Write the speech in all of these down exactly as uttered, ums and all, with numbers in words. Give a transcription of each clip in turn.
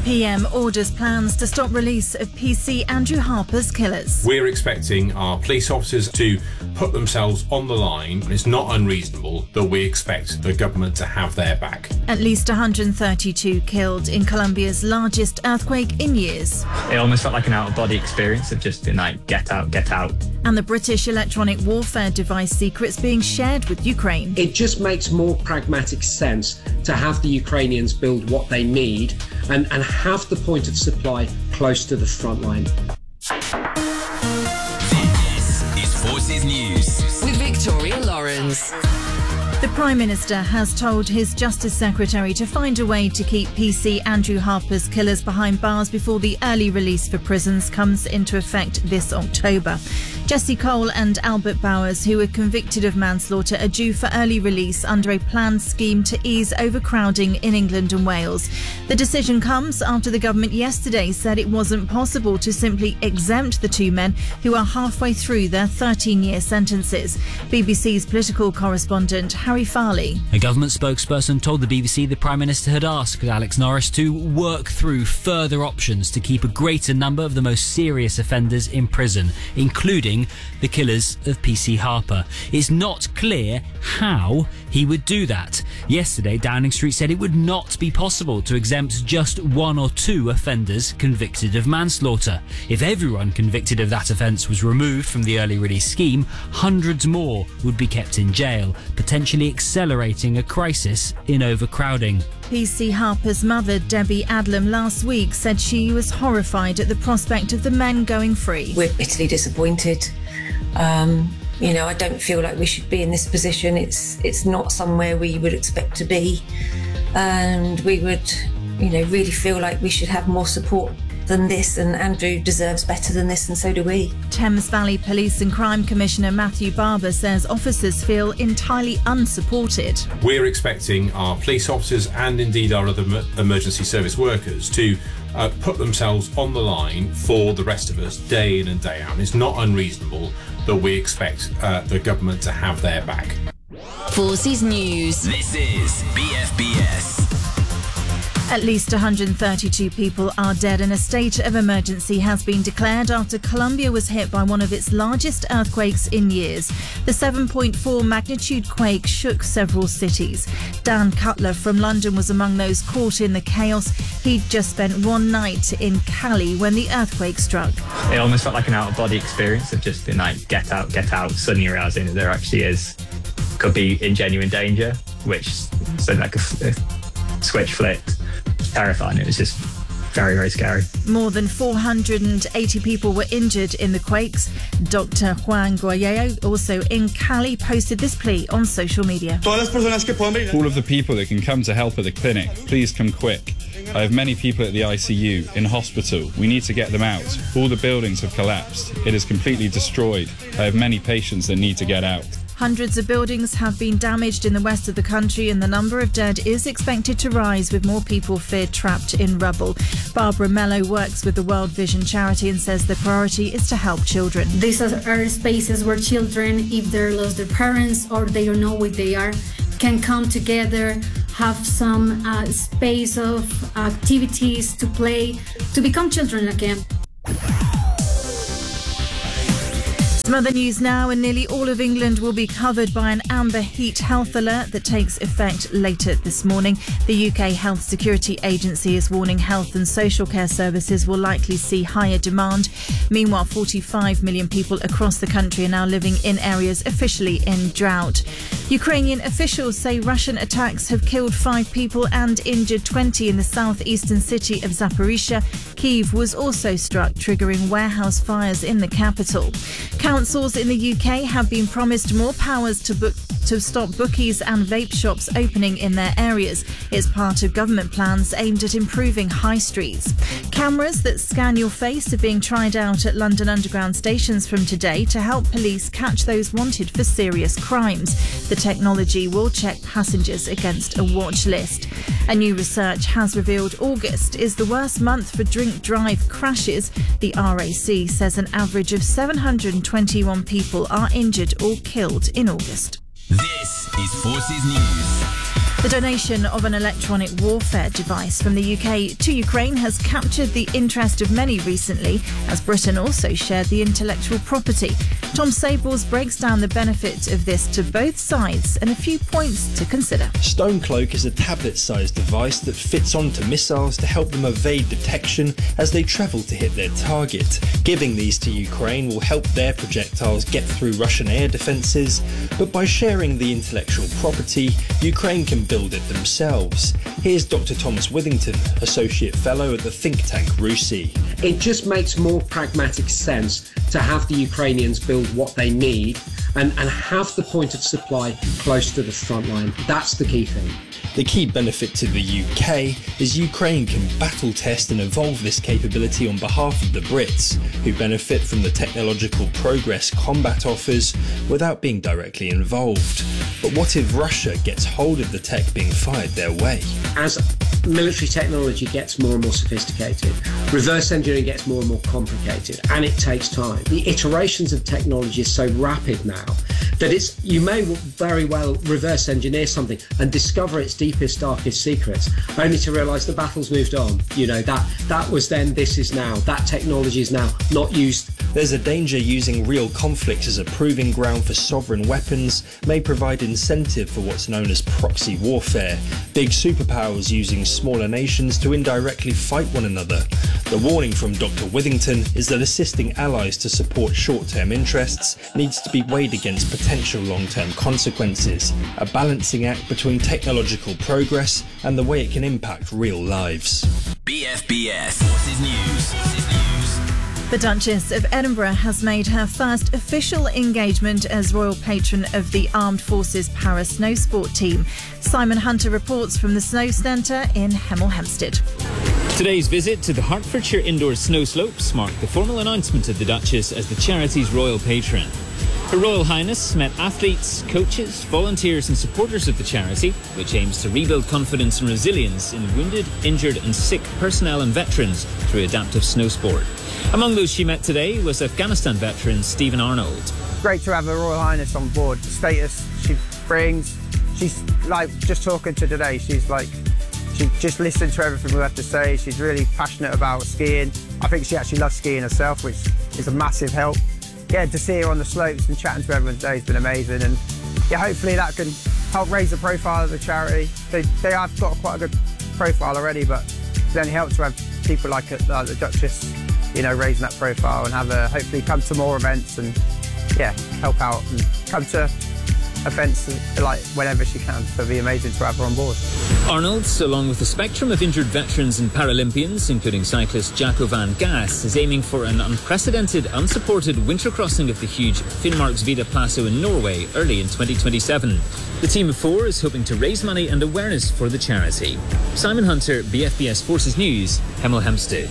P M orders plans to stop release of P C Andrew Harper's killers. We're expecting our police officers to put themselves on the line. It's not unreasonable that we expect the government to have their back. At least one hundred thirty-two killed in Colombia's largest earthquake in years. It almost felt like an out-of-body experience of just being like, get out, get out. And the British electronic warfare device secrets being shared with Ukraine. It just makes more pragmatic sense to have the Ukrainians build what they need and, and have the point of supply close to the front line. This is Forces News with Victoria Lawrence. The Prime Minister has told his Justice Secretary to find a way to keep P C Andrew Harper's killers behind bars before the early release for prisons comes into effect this October. Jesse Cole and Albert Bowers, who were convicted of manslaughter, are due for early release under a planned scheme to ease overcrowding in England and Wales. The decision comes after the government yesterday said it wasn't possible to simply exempt the two men who are halfway through their thirteen-year sentences. B B C's political correspondent Harry Farley. A government spokesperson told the B B C the Prime Minister had asked Alex Norris to work through further options to keep a greater number of the most serious offenders in prison, including the killers of P C Harper. It's not clear how he would do that. Yesterday, Downing Street said it would not be possible to exempt just one or two offenders convicted of manslaughter. If everyone convicted of that offence was removed from the early release scheme, hundreds more would be kept in jail, potentially accelerating a crisis in overcrowding. P C Harper's mother, Debbie Adlam, last week said she was horrified at the prospect of the men going free. We're bitterly disappointed. Um, you know, I don't feel like we should be in this position. It's it's not somewhere we would expect to be. And we would, you know, really feel like we should have more support than this, and Andrew deserves better than this, and so do we. Thames Valley Police and Crime Commissioner Matthew Barber says officers feel entirely unsupported. We're expecting our police officers and indeed our other emergency service workers to uh, put themselves on the line for the rest of us day in and day out. And it's not unreasonable that we expect uh, the government to have their back. Forces News. This is B F B S. At least one hundred thirty-two people are dead and a state of emergency has been declared after Colombia was hit by one of its largest earthquakes in years. The seven point four magnitude quake shook several cities. Dan Cutler from London was among those caught in the chaos. He'd just spent one night in Cali when the earthquake struck. It almost felt like an out-of-body experience of just being like, get out, get out, suddenly realising that there actually is, could be in genuine danger, which so like a, a switch flipped. Terrifying. It was just very, very scary. More than four hundred eighty people were injured in the quakes. Doctor Juan Guayao, also in Cali, posted this plea on social media. All of the people that can come to help at the clinic, please come quick. I have many people at the I C U, in hospital. We need to get them out. All the buildings have collapsed. It is completely destroyed. I have many patients that need to get out. Hundreds of buildings have been damaged in the west of the country and the number of dead is expected to rise with more people feared trapped in rubble. Barbara Mello works with the World Vision charity and says the priority is to help children. These are spaces where children, if they lost their parents or they don't know where they are, can come together, have some uh, space of activities to play, to become children again. Some other news now, and nearly all of England will be covered by an amber heat health alert that takes effect later this morning. The U K Health Security Agency is warning health and social care services will likely see higher demand. Meanwhile, forty-five million people across the country are now living in areas officially in drought. Ukrainian officials say Russian attacks have killed five people and injured twenty in the southeastern city of Zaporizhia. Kyiv was also struck, triggering warehouse fires in the capital. Councils in the U K have been promised more powers to book to stop bookies and vape shops opening in their areas. It's part of government plans aimed at improving high streets. Cameras that scan your face are being tried out at London Underground stations from today to help police catch those wanted for serious crimes. The technology will check passengers against a watch list. A new research has revealed August is the worst month for drink-drive crashes. The R A C says an average of seven hundred twenty-one people are injured or killed in August. This is Forces News. The donation of an electronic warfare device from the U K to Ukraine has captured the interest of many recently, as Britain also shared the intellectual property. Tom Sables breaks down the benefit of this to both sides and a few points to consider. Stonecloak is a tablet-sized device that fits onto missiles to help them evade detection as they travel to hit their target. Giving these to Ukraine will help their projectiles get through Russian air defences, but by sharing the intellectual property, Ukraine can build it themselves. Here's Doctor Thomas Withington, Associate Fellow at the think tank RUSI. It just makes more pragmatic sense to have the Ukrainians build what they need and, and have the point of supply close to the front line. That's the key thing. The key benefit to the U K is Ukraine can battle test and evolve this capability on behalf of the Brits, who benefit from the technological progress combat offers without being directly involved. But what if Russia gets hold of the tech being fired their way? As military technology gets more and more sophisticated, reverse engineering gets more and more complicated, and it takes time. The iterations of technology is so rapid now that it's you may very well reverse engineer something and discover its deepest, darkest secrets, only to realise the battle's moved on. You know, that that was then, this is now. That technology is now not used. There's a danger using real conflicts as a proving ground for sovereign weapons may provide incentive for what's known as proxy warfare, big superpowers using smaller nations to indirectly fight one another. The warning from Doctor Withington is that assisting allies to support short-term interests needs to be weighed against potential long-term consequences, a balancing act between technological progress and the way it can impact real lives. B F B S Forces News. The Duchess of Edinburgh has made her first official engagement as Royal Patron of the Armed Forces Para Snow Sport team. Simon Hunter reports from the Snow Centre in Hemel Hempstead. Today's visit to the Hertfordshire Indoor Snow Slopes marked the formal announcement of the Duchess as the charity's royal patron. Her Royal Highness met athletes, coaches, volunteers and supporters of the charity, which aims to rebuild confidence and resilience in wounded, injured and sick personnel and veterans through adaptive snow sport. Among those she met today was Afghanistan veteran Stephen Arnold. Great to have her Royal Highness on board. The status she brings, she's like, just talking to today, she's like, she just listened to everything we have to say. She's really passionate about skiing. I think she actually loves skiing herself, which is a massive help. Yeah, to see her on the slopes and chatting to everyone today has been amazing, and yeah, hopefully that can help raise the profile of the charity. They, they have got quite a good profile already, but it only helps to have people like uh, the Duchess, you know, raising that profile and have her hopefully come to more events and yeah, help out and come to events like whenever she can. So it'd be amazing to have her on board. Arnold, along with a spectrum of injured veterans and Paralympians, including cyclist Jacco van Gas, is aiming for an unprecedented, unsupported winter crossing of the huge Finnmarksvidda Plateau in Norway early in twenty twenty-seven. The team of four is hoping to raise money and awareness for the charity. Simon Hunter, B F B S Forces News, Hemel Hempstead.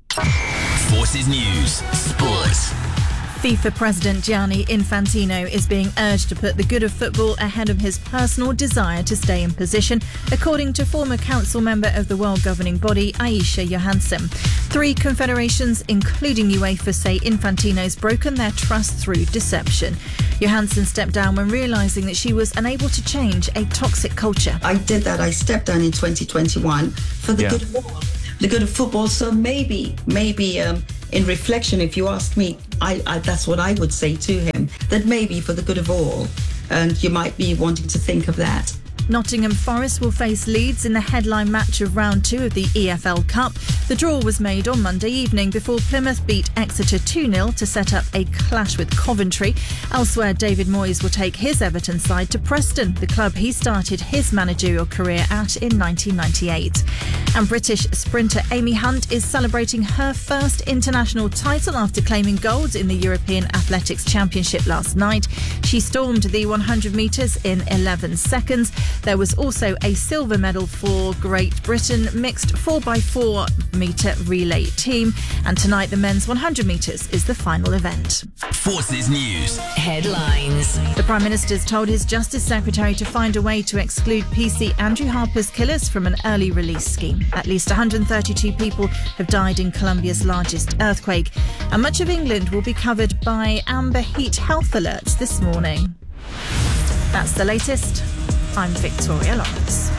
Forces News, Sports. FIFA President Gianni Infantino is being urged to put the good of football ahead of his personal desire to stay in position, according to former council member of the world governing body, Aisha Johansson. Three confederations, including UEFA, say Infantino's broken their trust through deception. Johansson stepped down when realising that she was unable to change a toxic culture. I did that. I stepped down in twenty twenty-one for the yeah. good of all, the good of football. So maybe, maybe... Um, in reflection, if you ask me, I, I, that's what I would say to him, that maybe for the good of all, and you might be wanting to think of that. Nottingham Forest will face Leeds in the headline match of round two of the E F L Cup. The draw was made on Monday evening before Plymouth beat Exeter two nil to set up a clash with Coventry. Elsewhere, David Moyes will take his Everton side to Preston, the club he started his managerial career at in nineteen ninety-eight. And British sprinter Amy Hunt is celebrating her first international title after claiming gold in the European Athletics Championship last night. She stormed the one hundred metres in eleven seconds. There was also a silver medal for Great Britain mixed four by four metre relay team. And tonight the men's one hundred metres is the final event. Forces News Headlines. The Prime Minister's told his Justice Secretary to find a way to exclude P C Andrew Harper's killers from an early release scheme. At least one hundred thirty-two people have died in Colombia's largest earthquake. And much of England will be covered by amber heat health alerts this morning. That's the latest. I'm Victoria Lawrence.